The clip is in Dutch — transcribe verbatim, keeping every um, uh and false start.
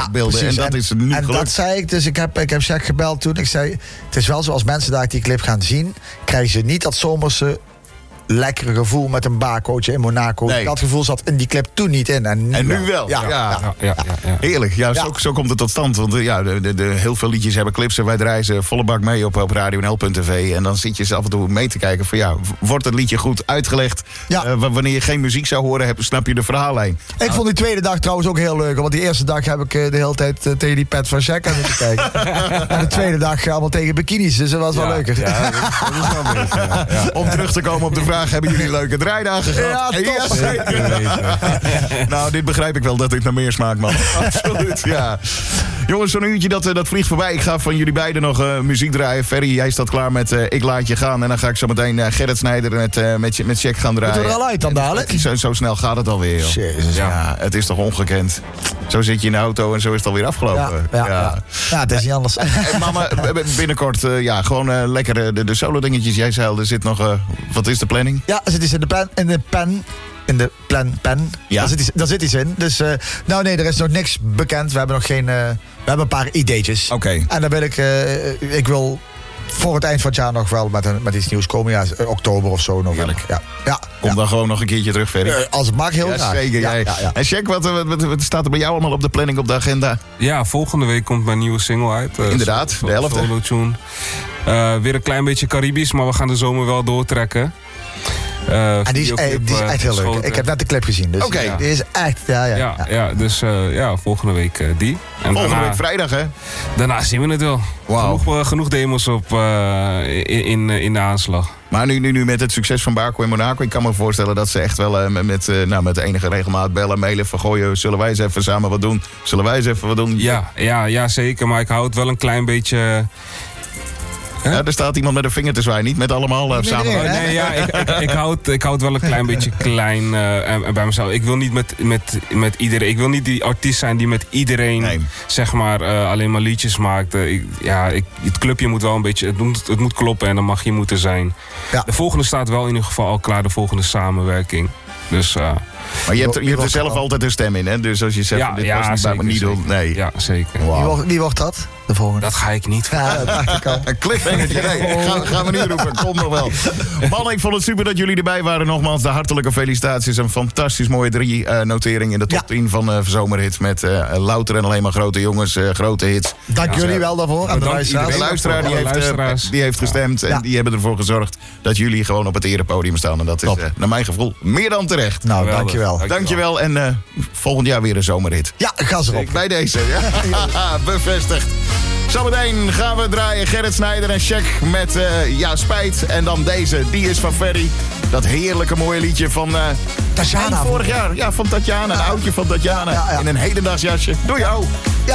beelden. precies. En dat en, is nu En gelukt. dat zei ik, dus ik heb, ik heb Jack gebeld toen. Ik zei, het is wel zo, als mensen daar die clip gaan zien, krijgen ze niet dat zomerse lekkere gevoel met een baarcoach in Monaco. Nee. Dat gevoel zat in die clip toen niet in. En nu, En nu wel. Ja, Ja. ja. Ja, ja, ja, ja. Heerlijk. Ja, Ja. Zo, zo komt het tot stand. Want eh, ja, de, de, de, heel veel liedjes hebben clips. En wij draaien volle bak mee op, op radio n l punt t v. En dan zit je ze af en toe mee te kijken van ja, wordt het liedje goed uitgelegd? Ja. Eh, w- wanneer je geen muziek zou horen, heb, snap je de verhaallijn. Ik vond die tweede dag trouwens ook heel leuk. Want die eerste dag heb ik eh, de hele tijd eh, tegen die pet van Jack aan zitten kijken. En de tweede dag allemaal tegen bikinis. Dus dat was wel Ja, leuker. Ja, dat is, dat is wel beter. Ja, ja. Om terug te komen op de vraag, hebben jullie leuke draaidagen gehad? Ja, top. Ja, zeker. Nou, dit begrijp ik wel dat dit naar meer smaakt, man. Absoluut, ja. Jongens, zo'n uurtje dat, eh, dat vliegt voorbij. Ik ga van jullie beiden nog uh, muziek draaien. Ferry, jij staat klaar met uh, Ik Laat Je Gaan. En dan ga ik zo meteen uh, Gerrit Snijder met, uh, met, met Jack gaan draaien. Moeten we er al uit dan dadelijk? Zo, zo snel gaat het alweer, joh. Jezus, Ja, ja. het is toch ongekend. Zo zit je in de auto en zo is het alweer afgelopen. Ja, ja, ja. ja, het is niet anders. En mama, binnenkort, uh, ja, gewoon uh, lekker uh, de, de solo dingetjes. Jij zei al, er zit nog, uh, wat is de planning? Ja, er zit iets in de pen. In de pen. In de plan, pen. Ja. Daar, zit iets, daar zit iets in. Dus, uh, nou nee, er is nog niks bekend. We hebben nog geen... Uh, we hebben een paar ideetjes. Oké. Okay. En dan wil ik... Uh, ik wil voor het eind van het jaar nog wel met, een, met iets nieuws komen. Ja, oktober of zo. November. Ja. Ja. Kom ja. dan gewoon nog een keertje terug, Ferry. Uh, als het mag, heel ja, graag. Zeker, ja, jij. ja, ja. En Jack, wat, wat, wat, wat staat er bij jou allemaal op de planning, op de agenda? Ja, volgende week komt mijn nieuwe single uit. Uh, Inderdaad, so- de elfde. Solo tune. Uh, weer een klein beetje Caribisch, maar we gaan de zomer wel doortrekken. Uh, en die is, eh, die is echt heel leuk. Ik heb net de clip gezien. Dus Oké. ja. Die is echt... Ja, ja, Ja, ja. ja, dus uh, ja, volgende week uh, die. En Volgende daarna, week vrijdag, hè? Daarna zien we het wel. Wow. Genoeg, uh, genoeg demos op, uh, in, in, in de aanslag. Maar nu, nu, nu met het succes van Barco in Monaco, ik kan me voorstellen dat ze echt wel uh, met, uh, nou, met enige regelmaat bellen, mailen, van gooien, zullen wij eens even samen wat doen? Zullen wij eens even wat doen? Ja, ja, ja, zeker. Maar ik hou het wel een klein beetje... Huh? Ja, er staat iemand met een vinger te zwaaien, niet met allemaal uh, samen. iedereen, Nee, ja, ik, ik, ik, houd, ik houd wel een klein beetje klein uh, en, bij mezelf. Ik wil niet met, met, met iedereen. Ik wil niet die artiest zijn die met iedereen Nee. zeg maar uh, alleen maar liedjes maakt. Uh, ik, ja, ik, het clubje moet wel een beetje. Het moet, het moet kloppen en dan mag je moeten zijn. Ja. De volgende staat wel in ieder geval al klaar. De volgende samenwerking. Dus. Uh, Maar je hebt, je hebt er zelf altijd een stem in, hè? Dus als je zegt, ja, dit ja, was niet bij zeker, me, niet zeker. doen. Nee. Ja, zeker. Wie, Wow. wordt, wie wordt dat? De volgende? Dat ga ik niet. Ja, dat dacht ik al. Een cliffhangertje, nee, gaan, gaan we niet roepen, kom nog wel. Man, ik vond het super dat jullie erbij waren. Nogmaals, de hartelijke felicitaties. Een fantastisch mooie drie uh, notering in de top Ja. tien van uh, Zomerhit. Met uh, louter en alleen maar grote jongens, uh, grote hits. Dank Ja. jullie wel daarvoor. Aan de Bedankt luisteraars. De iedereen. luisteraar die Alle heeft, uh, luisteraars. die heeft gestemd en Ja. die hebben ervoor gezorgd dat jullie gewoon op het erepodium staan. En dat is Top. uh, naar mijn gevoel meer dan terecht. Nou, Geweldig. dankjewel. Dank- Dankjewel en uh, volgend jaar weer een Zomerhit. Ja, gas erop. Bij deze, ja. Bevestigd. Zometeen gaan we draaien Gerrit Snijder en Jack met uh, Ja Spijt. En dan deze, die is van Ferry. Dat heerlijke mooie liedje van uh, Tatjana. eind vorig jaar. Ja, van Tatjana, een oudje van Tatjana. Ja, ja. In een hedendaags jasje. Door jou.